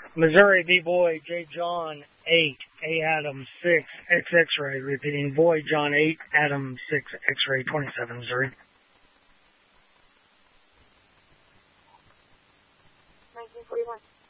Missouri B Boy J John 8 A Adam 6 X X-ray. Repeating, Boy John 8 Adam 6 X-ray 27 Missouri. 1941.